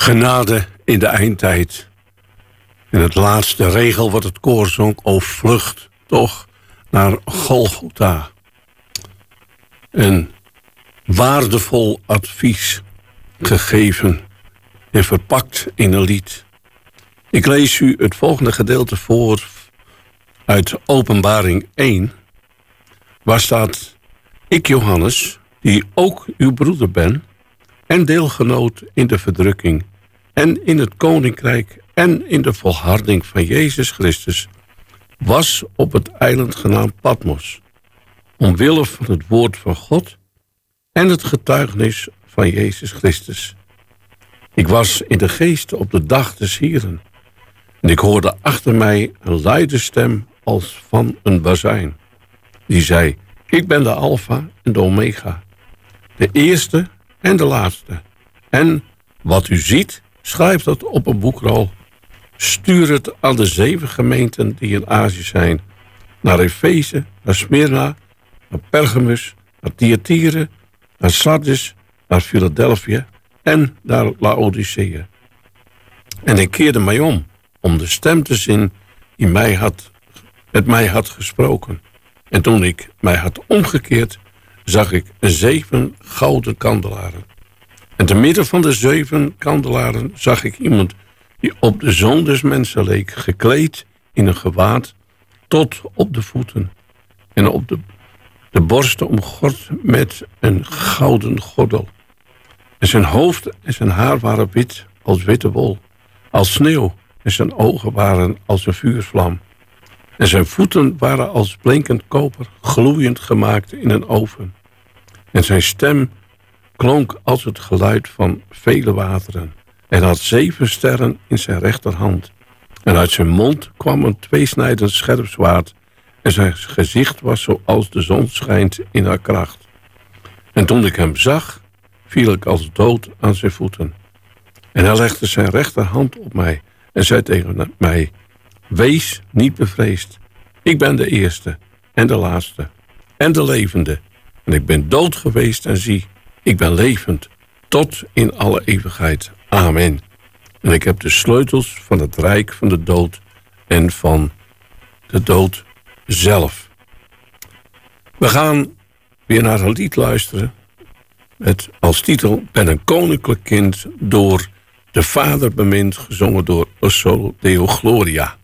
Genade in de eindtijd. In het laatste regel wat het koor zong, o vlucht toch naar Golgotha. Een waardevol advies gegeven en verpakt in een lied. Ik lees u het volgende gedeelte voor uit Openbaring 1. Waar staat: ik Johannes, die ook uw broeder ben en deelgenoot in de verdrukking en in het koninkrijk en in de volharding van Jezus Christus, was op het eiland genaamd Patmos, omwille van het woord van God en het getuigenis van Jezus Christus. Ik was in de geest op de dag des Hieren en ik hoorde achter mij een luide stem als van een bazuin, die zei: ik ben de Alpha en de Omega, de eerste en de laatste. En wat u ziet, schrijf dat op een boekrol. Stuur het aan de 7 gemeenten die in Azië zijn. Naar Efeze, naar Smyrna, naar Pergamus, naar Thyatira, naar Sardis, naar Philadelphia en naar Laodicea. En ik keerde mij om de stem te zien die met mij had gesproken. En toen ik mij had omgekeerd, zag ik 7 gouden kandelaren. En te midden van de 7 kandelaren zag ik iemand die op de Zoon des Mensen leek, gekleed in een gewaad tot op de voeten en op de borsten omgord met een gouden gordel. En zijn hoofd en zijn haar waren wit als witte wol, als sneeuw, en zijn ogen waren als een vuurvlam. En zijn voeten waren als blinkend koper, gloeiend gemaakt in een oven. En zijn stem klonk als het geluid van vele wateren. En had 7 sterren in zijn rechterhand. En uit zijn mond kwam een tweesnijdend scherp zwaard. En zijn gezicht was zoals de zon schijnt in haar kracht. En toen ik hem zag, viel ik als dood aan zijn voeten. En hij legde zijn rechterhand op mij en zei tegen mij: wees niet bevreesd. Ik ben de eerste en de laatste en de levende. En ik ben dood geweest en zie, ik ben levend tot in alle eeuwigheid. Amen. En ik heb de sleutels van het rijk van de dood en van de dood zelf. We gaan weer naar een lied luisteren met als titel: Ben een koninklijk kind, door de Vader bemind, gezongen door O Solo Deo Gloria.